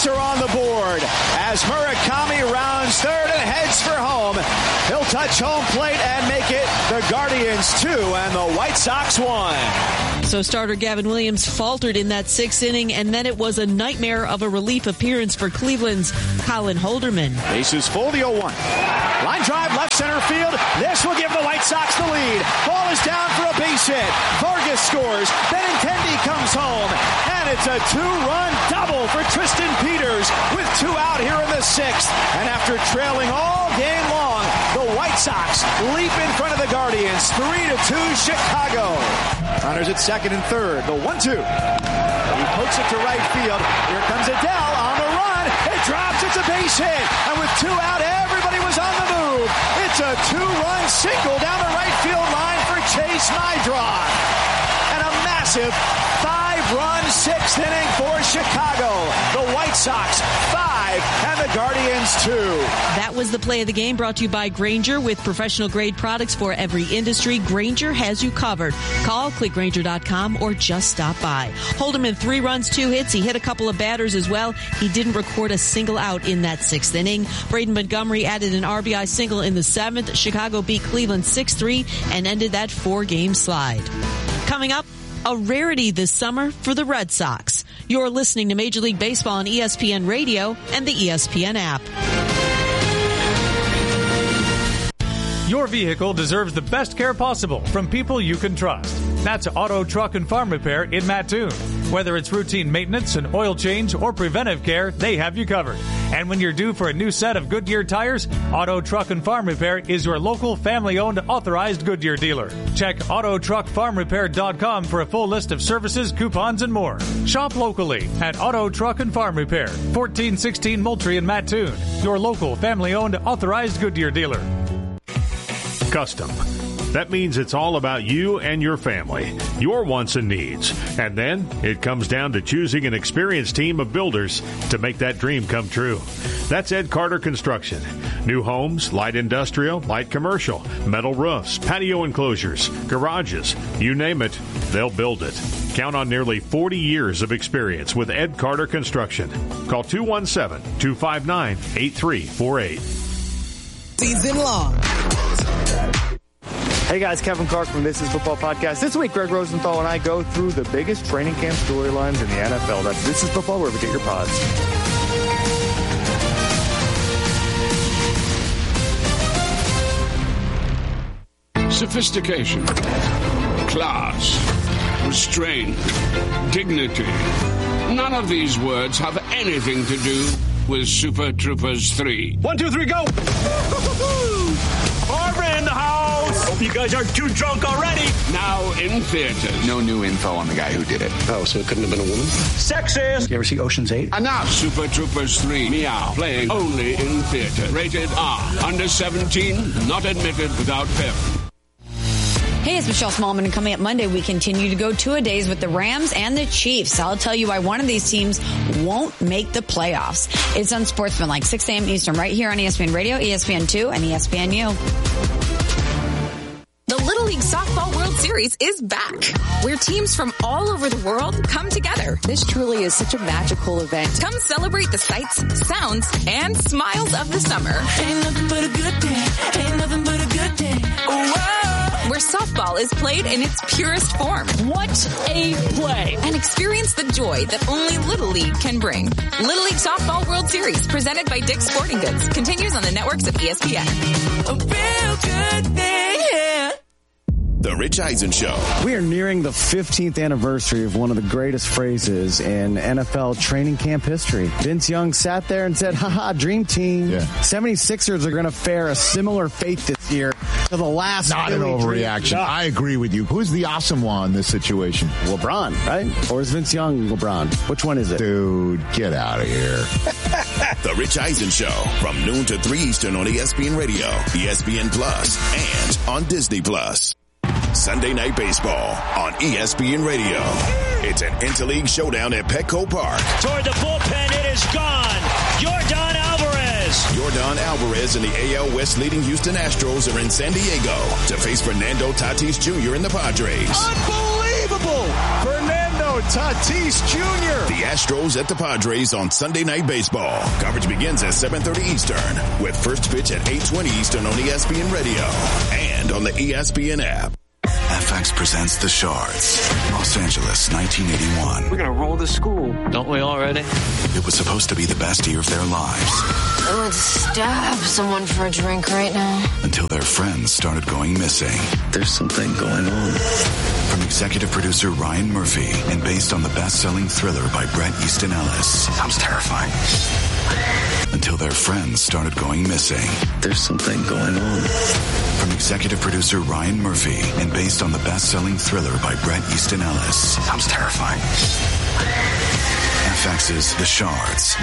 are on the board as Murakami rounds third and heads for home. He'll touch home plate and make it the Guardians two and the White Sox one. So starter Gavin Williams faltered in that sixth inning, and then it was a nightmare of a relief appearance for Cleveland's Colin Holderman. Bases full, the oh one. Line drive, left center field. This will give the White Sox the lead. Ball is down for a base hit. Vargas scores. Benintendi comes home. And it's a two-run double for Tristan Peters with two out here in the sixth. And after trailing all game long, the White Sox leap in front of the Guardians. three to two Chicago. Runners at second and third. The one two. He pokes it to right field. Here comes Adele on the run. It drops. It's a base hit. And with two out, everybody was on the move. It's a two-run single down the right field line for Chase Meidroth. And a massive five-run sixth inning for Chicago. The White Sox five and the Guardians two. That was the play of the game, brought to you by Grainger. With professional grade products for every industry, Grainger has you covered. Call, click Grainger dot com, or just stop by. Holderman, three runs, two hits. He hit a couple of batters as well. He didn't record a single out in that sixth inning. Braden Montgomery added an R B I single in the seventh. Chicago beat Cleveland six three and ended that four-game slide. Coming up, a rarity this summer for the Red Sox. You're listening to Major League Baseball on E S P N Radio and the E S P N app. Your vehicle deserves the best care possible from people you can trust. That's Auto, Truck, and Farm Repair in Mattoon. Whether it's routine maintenance, an oil change, or preventive care, they have you covered. And when you're due for a new set of Goodyear tires, Auto, Truck, and Farm Repair is your local family-owned authorized Goodyear dealer. Check auto truck farm repair dot com for a full list of services, coupons, and more. Shop locally at Auto, Truck, and Farm Repair, fourteen sixteen Moultrie in Mattoon, your local family-owned authorized Goodyear dealer. Custom. That means it's all about you and your family, your wants and needs. And then it comes down to choosing an experienced team of builders to make that dream come true. That's Ed Carter Construction. New homes, light industrial, light commercial, metal roofs, patio enclosures, garages, you name it, they'll build it. Count on nearly forty years of experience with Ed Carter Construction. Call two one seven, two five nine, eight three four eight. Season long. Hey guys, Kevin Clark from This Is Football Podcast. This week, Greg Rosenthal and I go through the biggest training camp storylines in the N F L. That's This Is Football, wherever you get your pods. Sophistication, class, restraint, dignity. None of these words have anything to do with Super Troopers three. One, two, three, go! Barbara in the house! Hope you guys aren't too drunk already. Now in theaters. No new info on the guy who did it. Oh, so it couldn't have been a woman? Sexist! You ever see Ocean's eight? Enough! Super Troopers three, Meow, playing only in theater. Rated R. Under seventeen, not admitted without parent. Hey, it's Michelle Smallman, and coming up Monday, we continue to go two-a-days with the Rams and the Chiefs. I'll tell you why one of these teams won't make the playoffs. It's Unsportsmanlike, six a.m. Eastern, right here on E S P N Radio, E S P N two, and E S P N U. The Little League Softball World Series is back, where teams from all over the world come together. This truly is such a magical event. Come celebrate the sights, sounds, and smiles of the summer. Ain't nothing but a good day. Ain't nothing but a good day. Whoa! Where softball is played in its purest form. What a play! And experience the joy that only Little League can bring. Little League Softball World Series, presented by Dick's Sporting Goods, continues on the networks of E S P N. A real good thing, yeah. The Rich Eisen Show. We are nearing the fifteenth anniversary of one of the greatest phrases in N F L training camp history. Vince Young sat there and said, haha, dream team. Yeah. seventy-sixers are going to fare a similar fate this year to the last. Not an overreaction. No. I agree with you. Who's the awesome one in this situation? LeBron, right? Or is Vince Young LeBron? Which one is it? Dude, get out of here. The Rich Eisen Show from noon to three Eastern on E S P N Radio, E S P N Plus, and on Disney Plus. Sunday Night Baseball on E S P N Radio. It's an interleague showdown at Petco Park. Toward the bullpen, it is gone. Yordan Alvarez. Yordan Alvarez and the A L West leading Houston Astros are in San Diego to face Fernando Tatis Junior and the Padres. Unbelievable! Fernando Fernando Tatis Junior The Astros at the Padres on Sunday Night Baseball. Coverage begins at seven thirty Eastern with first pitch at eight twenty Eastern on E S P N Radio and on the E S P N app. F X presents The Shards, Los Angeles, nineteen eighty-one. We're going to roll the school, don't we already? It was supposed to be the best year of their lives. I would stab someone for a drink right now. Until their friends started going missing. There's something going on. From executive producer Ryan Murphy and based on the best-selling thriller by Bret Easton Ellis. Sounds terrifying. Until their friends started going missing. There's something going on. From executive producer Ryan Murphy and based on the best-selling thriller by Bret Easton Ellis. Sounds terrifying. F X's The Shards.